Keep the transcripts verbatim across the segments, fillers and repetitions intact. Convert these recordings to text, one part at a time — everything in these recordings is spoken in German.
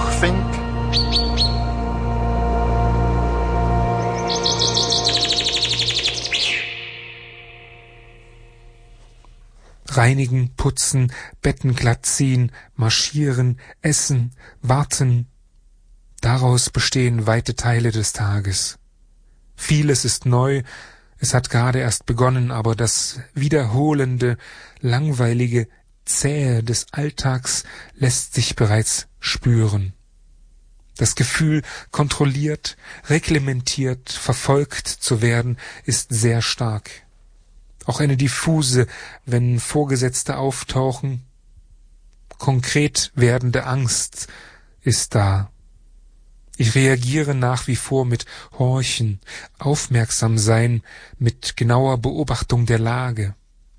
Buchfink. Reinigen, putzen, Betten glatt ziehen, marschieren, essen, warten. Daraus bestehen weite Teile des Tages. Vieles ist neu, es hat gerade erst begonnen, aber das wiederholende, langweilige, zähe des Alltags lässt sich bereits spüren. Das Gefühl, kontrolliert, reglementiert, verfolgt zu werden, ist sehr stark. Auch eine diffuse, wenn Vorgesetzte auftauchen, konkret werdende Angst ist da. Ich reagiere nach wie vor mit Horchen, aufmerksam sein, mit genauer Beobachtung der Lage.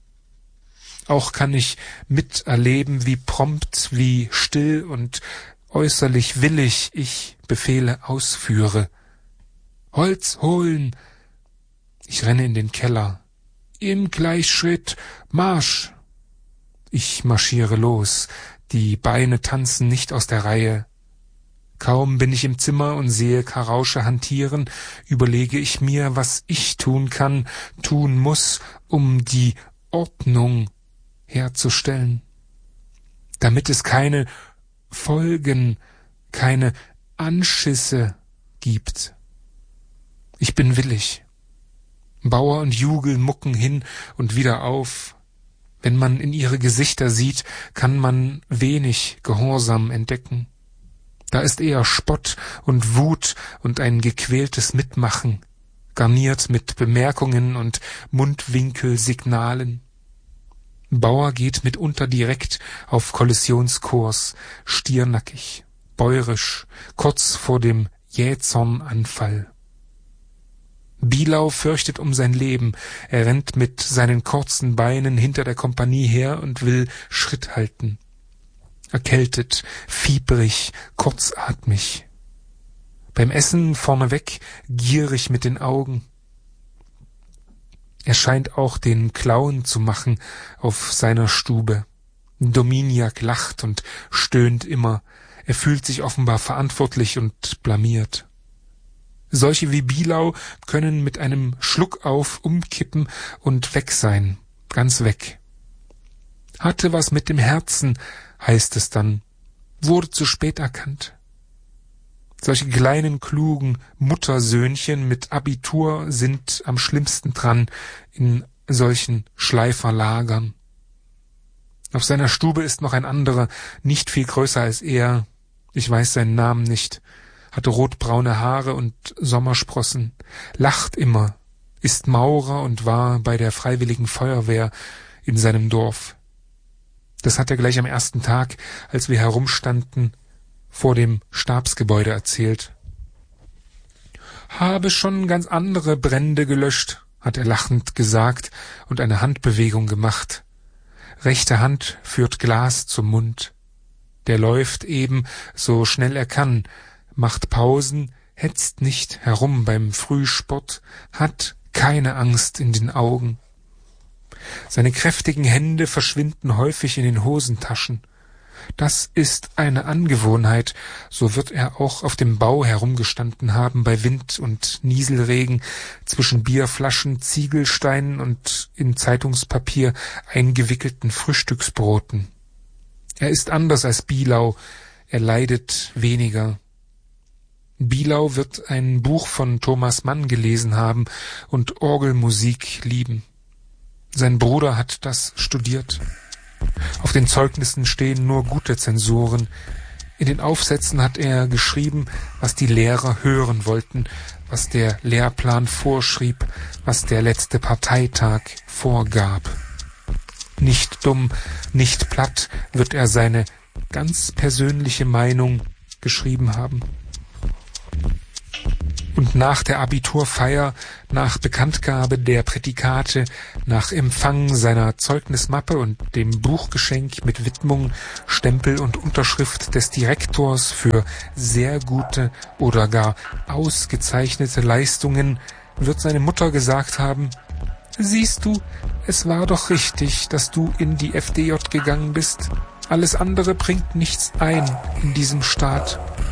Auch kann ich miterleben, wie prompt, wie still und äußerlich willig ich Befehle ausführe. Holz holen! Ich renne in den Keller. Im Gleichschritt, Marsch! Ich marschiere los, die Beine tanzen nicht aus der Reihe. Kaum bin ich im Zimmer und sehe Karausche hantieren, überlege ich mir, was ich tun kann, tun muss, um die Ordnung herzustellen, damit es keine Folgen, keine Anschisse gibt. Ich bin willig. Bauer und Jugel mucken hin und wieder auf. Wenn man in ihre Gesichter sieht, kann man wenig Gehorsam entdecken. Da ist eher Spott und Wut und ein gequältes Mitmachen, garniert mit Bemerkungen und Mundwinkelsignalen. Bauer geht mitunter direkt auf Kollisionskurs, stiernackig, bäurisch, kurz vor dem Jähzornanfall. Bielau fürchtet um sein Leben, er rennt mit seinen kurzen Beinen hinter der Kompanie her und will Schritt halten. Erkältet, fiebrig, kurzatmig. Beim Essen vorneweg gierig mit den Augen. Er scheint auch den Clown zu machen auf seiner Stube. Dominiak lacht und stöhnt immer. Er fühlt sich offenbar verantwortlich und blamiert. Solche wie Bielau können mit einem Schluck auf umkippen und weg sein, ganz weg. Hatte was mit dem Herzen, heißt es dann, wurde zu spät erkannt. Solche kleinen, klugen Muttersöhnchen mit Abitur sind am schlimmsten dran in solchen Schleiferlagern. Auf seiner Stube ist noch ein anderer, nicht viel größer als er, ich weiß seinen Namen nicht, hatte rotbraune Haare und Sommersprossen, lacht immer, ist Maurer und war bei der Freiwilligen Feuerwehr in seinem Dorf. Das hat er gleich am ersten Tag, als wir herumstanden, vor dem Stabsgebäude erzählt. Habe schon ganz andere Brände gelöscht, hat er lachend gesagt und eine Handbewegung gemacht. Rechte Hand führt Glas zum Mund. Der läuft eben so schnell er kann, macht Pausen, hetzt nicht herum beim Frühsport, hat keine Angst in den Augen. Seine kräftigen Hände verschwinden häufig in den Hosentaschen. Das ist eine Angewohnheit, so wird er auch auf dem Bau herumgestanden haben bei Wind und Nieselregen, zwischen Bierflaschen, Ziegelsteinen und in Zeitungspapier eingewickelten Frühstücksbroten. Er ist anders als Bielau, er leidet weniger. Bielau wird ein Buch von Thomas Mann gelesen haben und Orgelmusik lieben. Sein Bruder hat das studiert. Auf den Zeugnissen stehen nur gute Zensuren. In den Aufsätzen hat er geschrieben, was die Lehrer hören wollten, was der Lehrplan vorschrieb, was der letzte Parteitag vorgab. Nicht dumm, nicht platt wird er seine ganz persönliche Meinung geschrieben haben. Und nach der Abiturfeier, nach Bekanntgabe der Prädikate, nach Empfang seiner Zeugnismappe und dem Buchgeschenk mit Widmung, Stempel und Unterschrift des Direktors für sehr gute oder gar ausgezeichnete Leistungen, wird seine Mutter gesagt haben: »Siehst du, es war doch richtig, dass du in die F D J gegangen bist. Alles andere bringt nichts ein in diesem Staat.«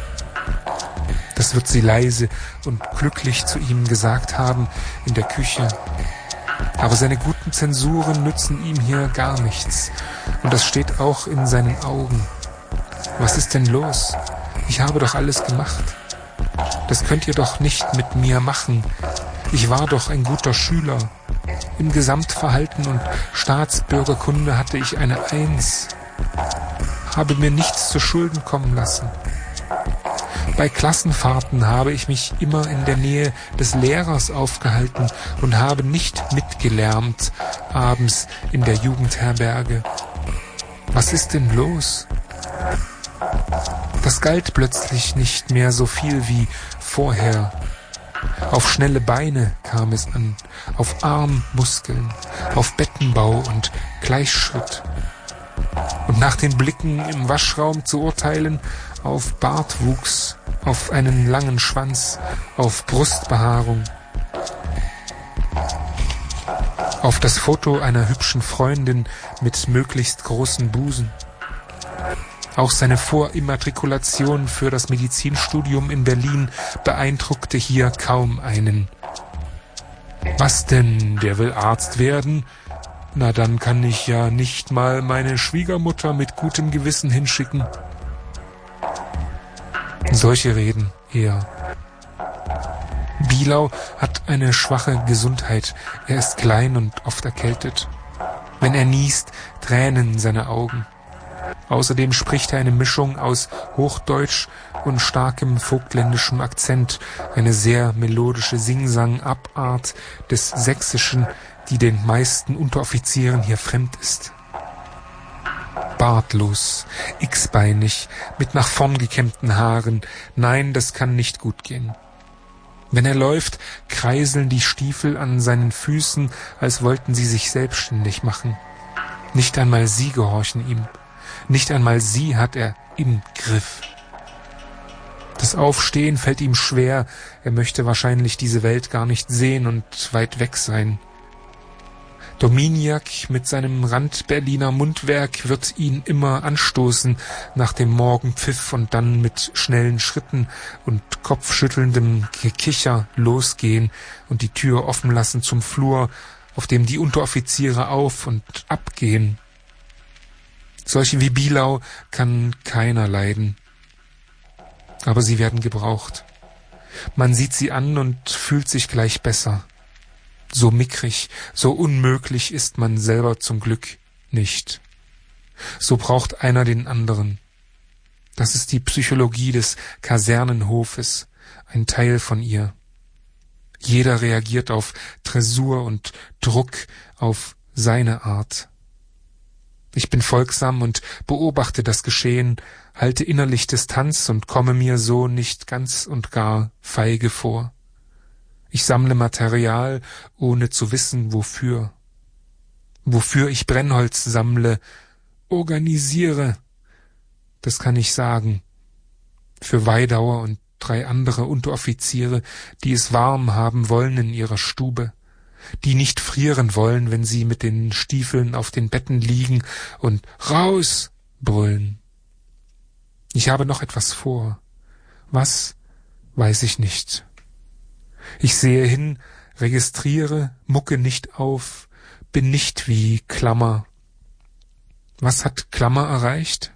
Das wird sie leise und glücklich zu ihm gesagt haben in der Küche. Aber seine guten Zensuren nützen ihm hier gar nichts. Und das steht auch in seinen Augen. Was ist denn los? Ich habe doch alles gemacht. Das könnt ihr doch nicht mit mir machen. Ich war doch ein guter Schüler. Im Gesamtverhalten und Staatsbürgerkunde hatte ich eine Eins. Habe mir nichts zu Schulden kommen lassen. Bei Klassenfahrten habe ich mich immer in der Nähe des Lehrers aufgehalten und habe nicht mitgelärmt abends in der Jugendherberge. Was ist denn los? Das galt plötzlich nicht mehr so viel wie vorher. Auf schnelle Beine kam es an, auf Armmuskeln, auf Bettenbau und Gleichschritt. Und nach den Blicken im Waschraum zu urteilen, auf Bartwuchs, auf einen langen Schwanz, auf Brustbehaarung, auf das Foto einer hübschen Freundin mit möglichst großen Busen. Auch seine Vorimmatrikulation für das Medizinstudium in Berlin beeindruckte hier kaum einen. Was denn, der will Arzt werden? Na, dann kann ich ja nicht mal meine Schwiegermutter mit gutem Gewissen hinschicken. Solche Reden eher. Bielau hat eine schwache Gesundheit. Er ist klein und oft erkältet. Wenn er niest, tränen seine Augen. Außerdem spricht er eine Mischung aus Hochdeutsch und starkem vogtländischem Akzent, eine sehr melodische Singsang-Abart des Sächsischen, die den meisten Unteroffizieren hier fremd ist. Bartlos, x-beinig, mit nach vorn gekämmten Haaren. Nein, das kann nicht gut gehen. Wenn er läuft, kreiseln die Stiefel an seinen Füßen, als wollten sie sich selbstständig machen. Nicht einmal sie gehorchen ihm. Nicht einmal sie hat er im Griff. Das Aufstehen fällt ihm schwer. Er möchte wahrscheinlich diese Welt gar nicht sehen und weit weg sein. Dominiak mit seinem Rand-Berliner Mundwerk wird ihn immer anstoßen nach dem Morgenpfiff und dann mit schnellen Schritten und kopfschüttelndem Gekicher losgehen und die Tür offen lassen zum Flur, auf dem die Unteroffiziere auf- und abgehen. Solche wie Bielau kann keiner leiden. Aber sie werden gebraucht. Man sieht sie an und fühlt sich gleich besser. So mickrig, so unmöglich ist man selber zum Glück nicht. So braucht einer den anderen. Das ist die Psychologie des Kasernenhofes, ein Teil von ihr. Jeder reagiert auf Dressur und Druck auf seine Art. Ich bin folgsam und beobachte das Geschehen, halte innerlich Distanz und komme mir so nicht ganz und gar feige vor. Ich sammle Material, ohne zu wissen, wofür. Wofür ich Brennholz sammle, organisiere, das kann ich sagen. Für Weidauer und drei andere Unteroffiziere, die es warm haben wollen in ihrer Stube, die nicht frieren wollen, wenn sie mit den Stiefeln auf den Betten liegen und raus brüllen. Ich habe noch etwas vor. Was, weiß ich nicht. Ich sehe hin, registriere, mucke nicht auf, bin nicht wie Klammer. Was hat Klammer erreicht?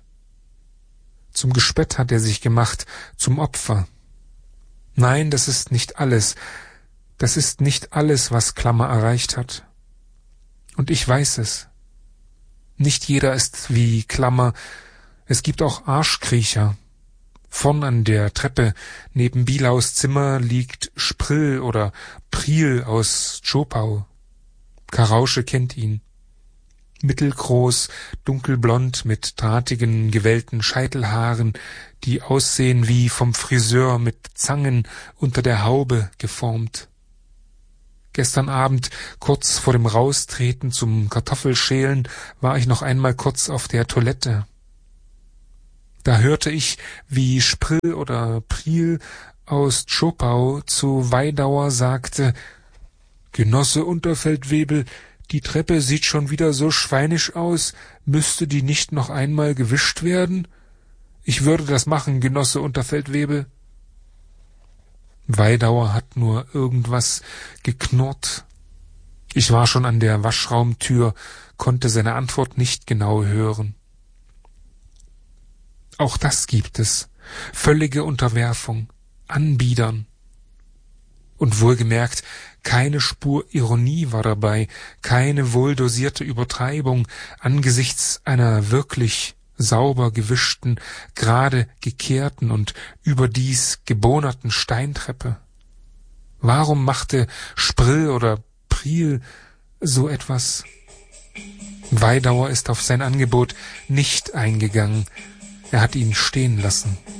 Zum Gespött hat er sich gemacht, zum Opfer. Nein, das ist nicht alles. Das ist nicht alles, was Klammer erreicht hat. Und ich weiß es. Nicht jeder ist wie Klammer. Es gibt auch Arschkriecher. Vorn an der Treppe neben Bielaus Zimmer liegt Sprill oder Priel aus Zschopau. Karausche kennt ihn. Mittelgroß, dunkelblond mit drahtigen, gewellten Scheitelhaaren, die aussehen wie vom Friseur mit Zangen unter der Haube geformt. Gestern Abend, kurz vor dem Raustreten zum Kartoffelschälen, war ich noch einmal kurz auf der Toilette. Da hörte ich, wie Sprill oder Priel aus Zschopau zu Weidauer sagte: »Genosse Unterfeldwebel, die Treppe sieht schon wieder so schweinisch aus, müsste die nicht noch einmal gewischt werden? Ich würde das machen, Genosse Unterfeldwebel.« Weidauer hat nur irgendwas geknurrt. Ich war schon an der Waschraumtür, konnte seine Antwort nicht genau hören. Auch das gibt es. Völlige Unterwerfung, Anbiedern. Und wohlgemerkt, keine Spur Ironie war dabei, keine wohldosierte Übertreibung angesichts einer wirklich sauber gewischten, gerade gekehrten und überdies gebohnerten Steintreppe. Warum machte Sprill oder Priel so etwas? Weidauer ist auf sein Angebot nicht eingegangen. Er hat ihn stehen lassen.